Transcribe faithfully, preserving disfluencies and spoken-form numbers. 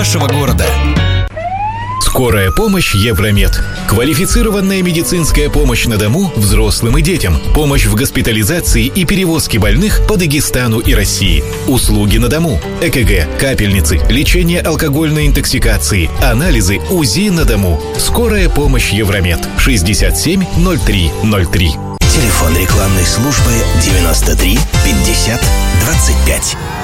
нашего города. Скорая помощь Евромед. Квалифицированная медицинская помощь на дому взрослым и детям. Помощь в госпитализации и перевозке больных по Дагестану и России. Услуги на дому. ЭКГ, капельницы, лечение алкогольной интоксикации, анализы, УЗИ на дому. Скорая помощь Евромед. шестьдесят семь ноль три ноль три. Телефон рекламной службы девяносто три пятьдесят двадцать пять.